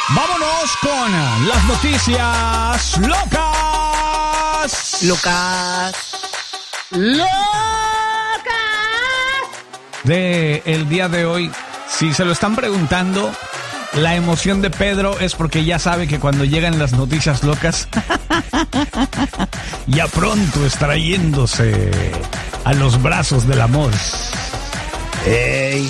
Vámonos con las noticias locas. De el día de hoy. Si se lo están preguntando, la emoción de Pedro es porque ya sabe que cuando llegan las noticias locas, ya pronto estará yéndose a los brazos del amor. ¡Ey!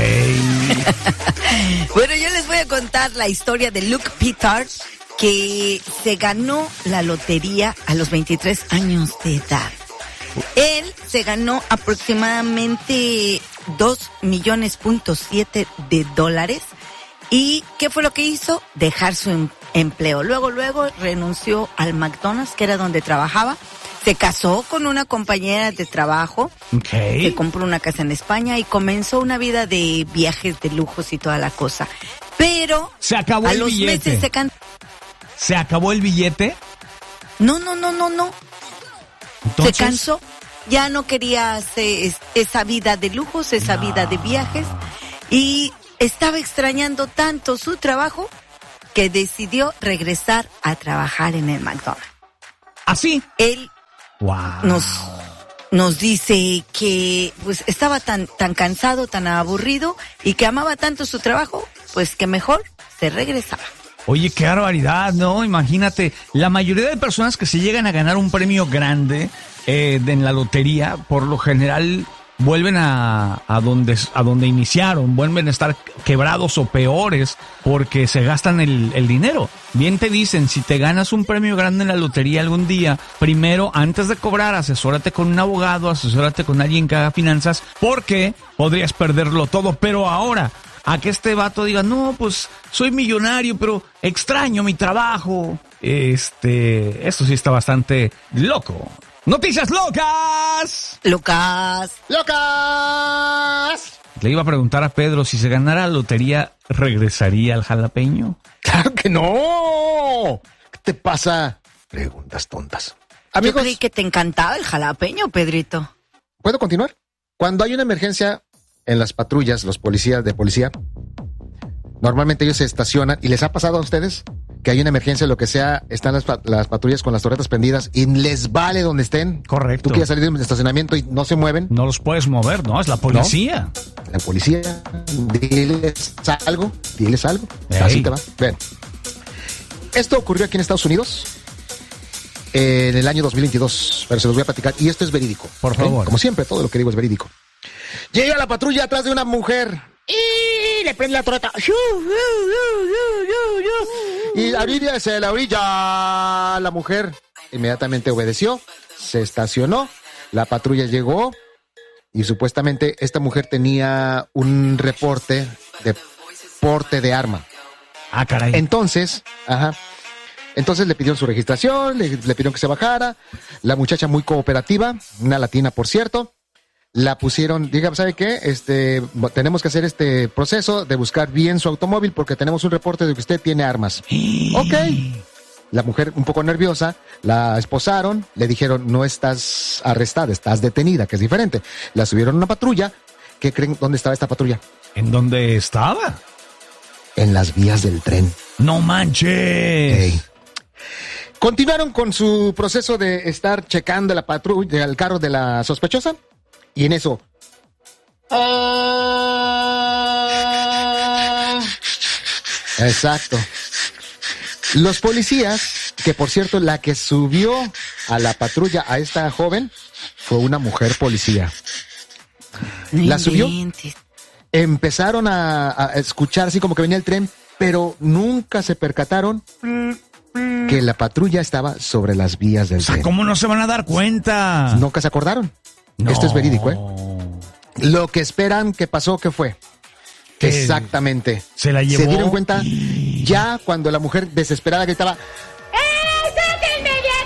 Bueno, yo les voy a contar la historia de Luke Pittard, que se ganó la lotería a los 23 años de edad. Él se ganó aproximadamente 2.7 millones de dólares. ¿Y qué fue lo que hizo? Dejar su empleo. Luego renunció al McDonald's, que era donde trabajaba. Se casó con una compañera de trabajo, que compró una casa en España y comenzó una vida de viajes de lujos y toda la cosa. Pero se acabó a el los billete. meses ¿Se acabó el billete? No. Entonces, se cansó. Ya no quería hacer esa vida de lujos, esa vida de viajes. Y estaba extrañando tanto su trabajo que decidió regresar a trabajar en el McDonald's. ¿Así? Él Wow. nos dice que pues estaba tan cansado, tan aburrido y que amaba tanto su trabajo, pues que mejor se regresaba. Oye, qué barbaridad, ¿no? Imagínate, la mayoría de personas que se llegan a ganar un premio grande en la lotería, por lo general vuelven a donde iniciaron, vuelven a estar quebrados o peores porque se gastan el dinero. Bien te dicen, si te ganas un premio grande en la lotería algún día, primero, antes de cobrar, asesórate con un abogado, asesórate con alguien que haga finanzas, porque podrías perderlo todo. Pero ahora, a que este vato diga, no, pues soy millonario, pero extraño mi trabajo. Esto sí está bastante loco. ¡Noticias locas! ¡Locas! Le iba a preguntar a Pedro, si se ganara la lotería, ¿regresaría al jalapeño? ¡Claro que no! ¿Qué te pasa? Preguntas tontas. Amigos, Yo creí que te encantaba el jalapeño, Pedrito. ¿puedo continuar? Cuando hay una emergencia en las patrullas, los policías de policía, normalmente ellos se estacionan. ¿Y les ha pasado a ustedes que hay una emergencia, lo que sea, están las patrullas con las torretas prendidas y les vale donde estén? Correcto. Tú quieres salir del estacionamiento y no se mueven. No los puedes mover, ¿no? Es la policía. La policía, diles algo. Ey. Así te va. Ven. Esto ocurrió aquí en Estados Unidos en el año 2022, pero se los voy a platicar. Y esto es verídico. Por favor. Como siempre, todo lo que digo es verídico. Llega la patrulla atrás de una mujer y le prende la torreta. Y la orilla se la orilla. La mujer inmediatamente obedeció, se estacionó, la patrulla llegó y supuestamente esta mujer tenía un reporte de porte de arma. Ah, caray. Entonces le pidieron su registración, le pidieron que se bajara. La muchacha muy cooperativa, una latina por cierto, la pusieron, diga, ¿sabe qué? Tenemos que hacer este proceso de buscar bien su automóvil porque tenemos un reporte de que usted tiene armas. Ok. La mujer un poco nerviosa, la esposaron, le dijeron, no estás arrestada, estás detenida, que es diferente. La subieron a una patrulla. ¿Qué creen? ¿Dónde estaba esta patrulla? ¿En dónde estaba? En las vías del tren. ¡No manches! Hey. Continuaron con su proceso de estar checando la patrulla, el carro de la sospechosa. Y en eso... Exacto. Los policías, que por cierto, la que subió a la patrulla a esta joven fue una mujer policía. La subió. Empezaron a escuchar así como que venía el tren, pero nunca se percataron que la patrulla estaba sobre las vías del tren. ¿Cómo no se van a dar cuenta? Nunca se acordaron. No. Esto es verídico, ¿eh? Lo que esperan que pasó, ¿qué fue? Exactamente. Se la llevó. Se dieron cuenta ya cuando la mujer desesperada gritaba, ¡sáquenme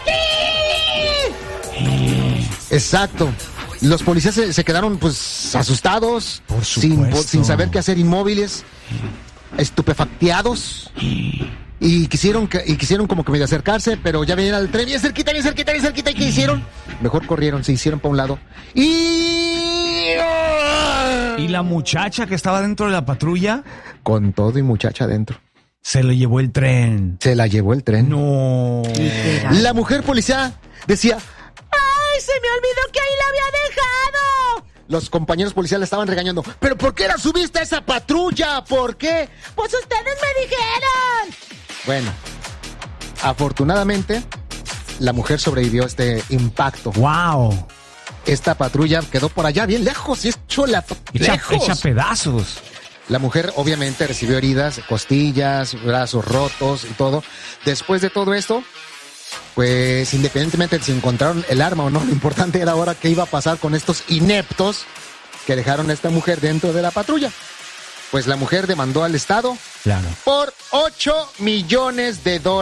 de aquí! exacto. Los policías se quedaron pues asustados, Por supuesto. sin saber qué hacer, inmóviles, estupefactados. Y quisieron como que medio acercarse, pero ya venían al tren bien cerquita. ¿Y qué hicieron? Mejor corrieron, se hicieron para un lado. Y la muchacha que estaba dentro de la patrulla, con todo y muchacha adentro. Se lo llevó el tren. Se la llevó el tren. No. La mujer policía decía, ¡ay, se me olvidó que ahí la había dejado! Los compañeros policías le estaban regañando. ¿Pero por qué la subiste a esa patrulla? ¿Por qué? Pues ustedes me dijeron. Bueno, afortunadamente, la mujer sobrevivió a este impacto. ¡Wow! Esta patrulla quedó por allá bien lejos y es chola. Hecha pedazos. La mujer obviamente recibió heridas, costillas, brazos rotos y todo. Después de todo esto, pues independientemente de si encontraron el arma o no, lo importante era ahora qué iba a pasar con estos ineptos que dejaron a esta mujer dentro de la patrulla. Pues la mujer demandó al Estado por $8 millones.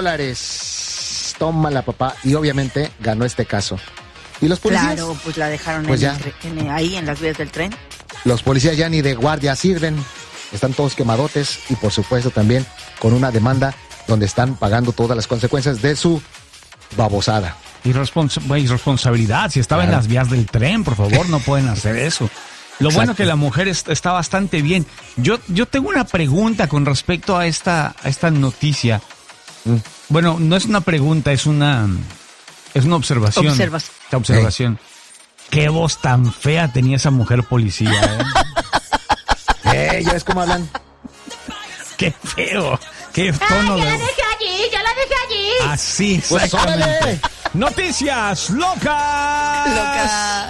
Tómala, papá. Y obviamente ganó este caso. ¿Y los policías? Claro, pues la dejaron pues ahí en las vías del tren. Los policías ya ni de guardia sirven. Están todos quemadotes y por supuesto también con una demanda donde están pagando todas las consecuencias de su babosada. Irresponsabilidad. Si estaba en las vías del tren, por favor, no pueden hacer eso. Lo Exacto. bueno que la mujer está bastante bien. Yo tengo una pregunta con respecto a esta noticia. Bueno, no es una pregunta, es una observación. Observación. Qué voz tan fea tenía esa mujer policía, ¿Ya ves cómo hablan? Qué feo. Qué tono ya la dejé allí. Así, Pues exactamente. órale. Noticias locas.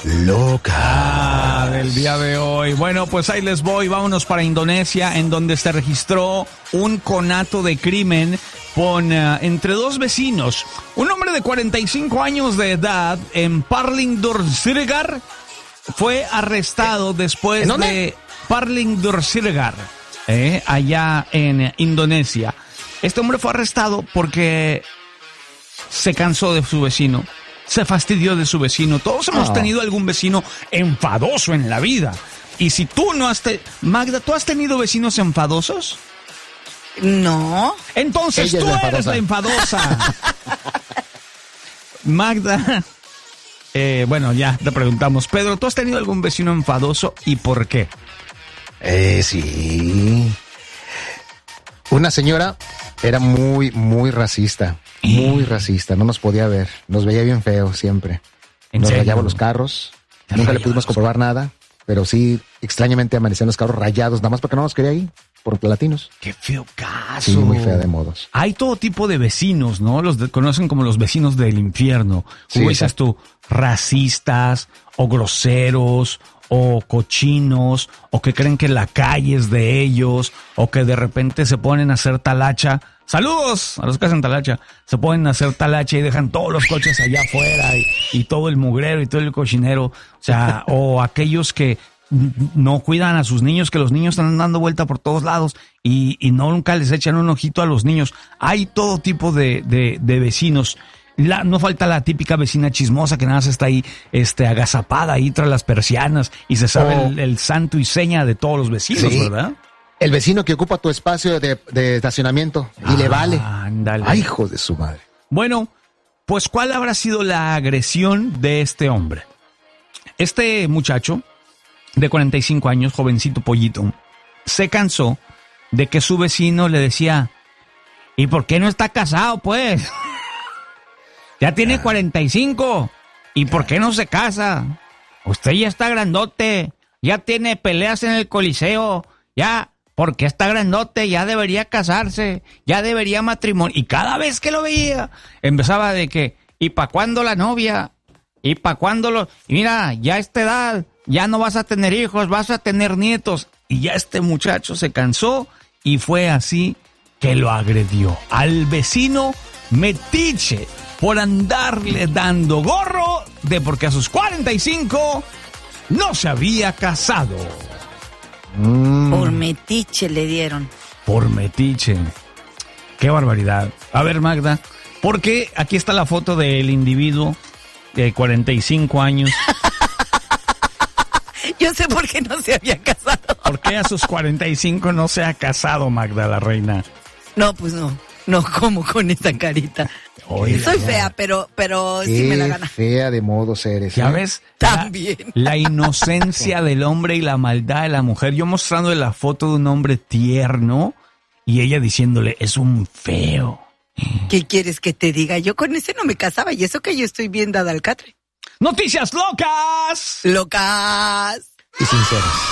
Loca. Del día de hoy. Bueno, pues ahí les voy. Vámonos para Indonesia, en donde se registró un conato de crimen con entre dos vecinos. Un hombre de 45 años de edad en Parlingdur-Siregar fue arrestado después de Parlingdur-Siregar, allá en Indonesia. Este hombre fue arrestado porque se cansó de su vecino. Se fastidió de su vecino. Todos hemos tenido algún vecino enfadoso en la vida. Y si tú no has... Magda, ¿tú has tenido vecinos enfadosos? No. Entonces tú eres la enfadosa. Magda, bueno, ya te preguntamos. Pedro, ¿tú has tenido algún vecino enfadoso y por qué? Sí. Una señora era muy, muy racista. Muy racista, no nos podía ver. Nos veía bien feo siempre. Nos rayaba los carros. Nunca le pudimos comprobar nada. Pero sí, extrañamente amanecían los carros rayados, nada más porque no nos quería ahí, por latinos. ¡Qué feo caso! Sí, muy fea de modos. Hay todo tipo de vecinos, ¿no? Conocen como los vecinos del infierno. Sí, ¿Cómo dices tú? Racistas, o groseros, o cochinos, o que creen que la calle es de ellos, o que de repente se ponen a hacer talacha. ¡Saludos! A los que hacen talacha. Se ponen a hacer talacha y dejan todos los coches allá afuera y todo el mugrero y todo el cochinero. O sea, o aquellos que no cuidan a sus niños, que los niños están dando vuelta por todos lados y nunca les echan un ojito a los niños. Hay todo tipo de vecinos. No falta la típica vecina chismosa que nada más está ahí agazapada ahí tras las persianas y se sabe el santo y seña de todos los vecinos, sí. ¿verdad? El vecino que ocupa tu espacio de estacionamiento y le vale. Ándale. Ay, hijo de su madre. Bueno, pues ¿cuál habrá sido la agresión de este hombre? Este muchacho de 45 años, jovencito pollito, se cansó de que su vecino le decía, ¿y por qué no está casado, pues? Ya tiene 45. ¿Y por qué no se casa? Usted ya está grandote. Ya tiene peleas en el Coliseo. Ya, porque está grandote, ya debería casarse. Ya debería matrimonio. Y cada vez que lo veía, empezaba de que, ¿y para cuándo la novia? ¿Y para cuándo lo...? Y mira, ya a esta edad, ya no vas a tener hijos, vas a tener nietos. Y ya este muchacho se cansó y fue así que lo agredió. Al vecino metiche por andarle dando gorro de porque a sus 45 no se había casado. Por metiche le dieron. Por metiche. Qué barbaridad. A ver, Magda, ¿por qué aquí está la foto del individuo de 45 años? Yo sé por qué no se había casado. ¿Por qué a sus 45 no se ha casado, Magda, la reina? No, pues no. No, como con esa carita. Oiga, soy fea, pero sí me la gana. Fea de modos eres. ¿Ya ves? También. La inocencia del hombre y la maldad de la mujer. Yo mostrando la foto de un hombre tierno y ella diciéndole, es un feo. ¿Qué quieres que te diga? Yo con ese no me casaba y eso que yo estoy bien dada al catre. ¡Noticias locas! ¡Locas! Y sinceras.